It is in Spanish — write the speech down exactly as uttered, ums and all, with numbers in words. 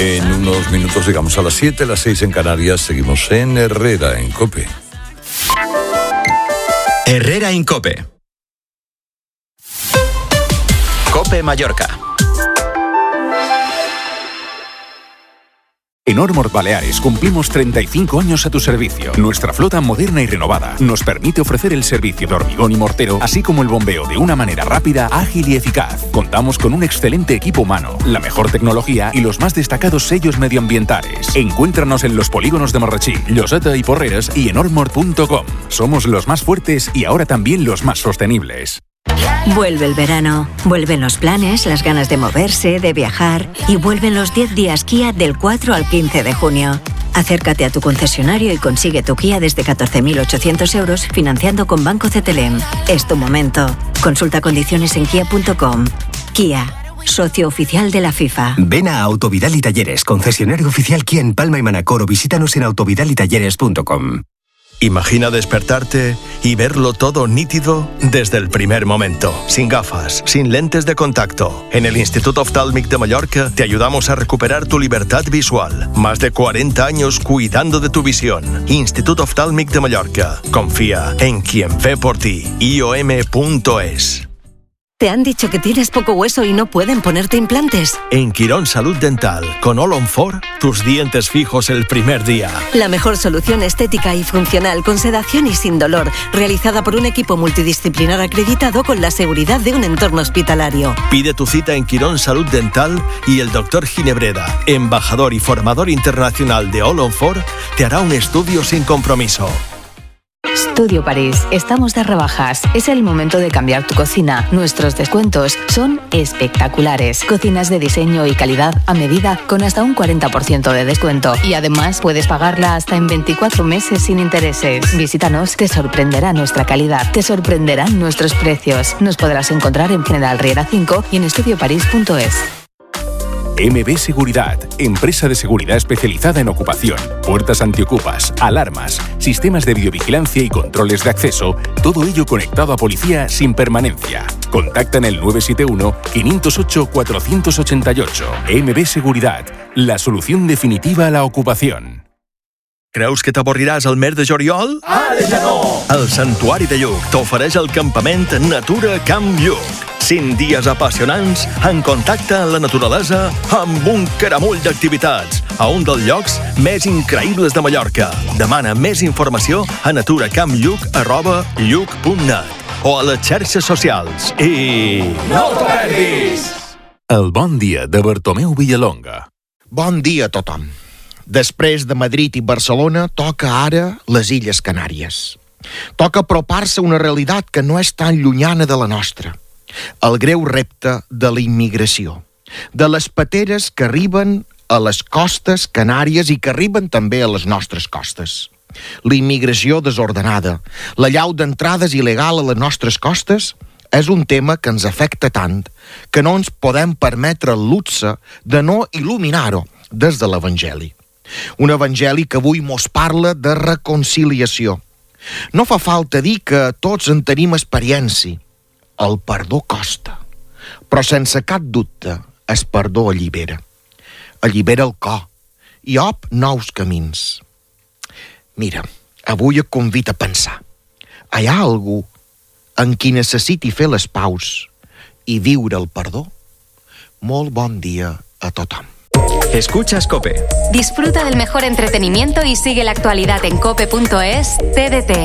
En unos minutos llegamos a las siete, las seis en Canarias. Seguimos en Herrera, en COPE. Herrera en COPE. COPE Mallorca. En Ormor Baleares cumplimos treinta y cinco años a tu servicio. Nuestra flota moderna y renovada nos permite ofrecer el servicio de hormigón y mortero, así como el bombeo de una manera rápida, ágil y eficaz. Contamos con un excelente equipo humano, la mejor tecnología y los más destacados sellos medioambientales. Encuéntranos en los polígonos de Marrachí, Lloseta y Porreres y en ormor punto com. Somos los más fuertes y ahora también los más sostenibles. Vuelve el verano, vuelven los planes, las ganas de moverse, de viajar y vuelven los diez días Kia del cuatro al quince de junio. Acércate a tu concesionario y consigue tu Kia desde catorce mil ochocientos euros financiando con Banco C T L M. Es tu momento. Consulta condiciones en kia punto com. Kia, socio oficial de la FIFA. Ven a Autovidal y Talleres, concesionario oficial Kia en Palma y Manacor, o visítanos en autovidal y talleres punto com. Imagina despertarte y verlo todo nítido desde el primer momento, sin gafas, sin lentes de contacto. En el Instituto Oftálmic de Mallorca te ayudamos a recuperar tu libertad visual. Más de cuarenta años cuidando de tu visión. Instituto Oftálmic de Mallorca. Confía en quien ve por ti. I O M punto es. ¿Te han dicho que tienes poco hueso y no pueden ponerte implantes? En Quirón Salud Dental, con All on Four, tus dientes fijos el primer día. La mejor solución estética y funcional, con sedación y sin dolor, realizada por un equipo multidisciplinar acreditado con la seguridad de un entorno hospitalario. Pide tu cita en Quirón Salud Dental y el doctor Ginebreda, embajador y formador internacional de All on Four, te hará un estudio sin compromiso. Studio París, estamos de rebajas. Es el momento de cambiar tu cocina. Nuestros descuentos son espectaculares. Cocinas de diseño y calidad a medida con hasta un cuarenta por ciento de descuento. Y además puedes pagarla hasta en veinticuatro meses sin intereses. Visítanos, te sorprenderá nuestra calidad. Te sorprenderán nuestros precios. Nos podrás encontrar en General Riera cinco y en estudio parís punto es. M B Seguridad, empresa de seguridad especializada en ocupación, puertas antiocupas, alarmas, sistemas de videovigilancia y controles de acceso, todo ello conectado a policía sin permanencia. Contacta en el nueve siete uno, cinco cero ocho, cuatro ocho ocho. M B Seguridad, la solución definitiva a la ocupación. Creus que t'avorriràs al mes de juliol? Ara ja no! El Santuari de Lluc t'ofereix el campament Natura Camp Lluc. cinc dies apassionants en contacte amb la naturalesa amb un caramull d'activitats a un dels llocs més increïbles de Mallorca. Demana més informació a naturacampluc arroba lluc punt net o a les xarxes socials i... No t'ho perdis! El bon dia de Bartomeu Villalonga. Bon dia a tothom. Després de Madrid i Barcelona, toca ara les Illes Canàries. Toca apropar-se a una realitat que no és tan llunyana de la nostra. El greu repte de la immigració. De les pateres que arriben a les costes canàries i que arriben també a les nostres costes. La immigració desordenada, la llau d'entrades il·legal a les nostres costes, és un tema que ens afecta tant que no ens podem permetre el luxe de no il·luminar-ho des de l'Evangeli. Un evangeli que avui mos parla de reconciliació. No fa falta dir que tots en tenim experiència. El perdó costa, però sense cap dubte el perdó allibera. Allibera el cor i op nous camins. Mira, avui et convido a pensar. Hi ha algú en qui necessiti fer les paus i viure el perdó? Molt bon dia a tothom. Escuchas COPE. Disfruta del mejor entretenimiento y sigue la actualidad en cope punto es. T D T.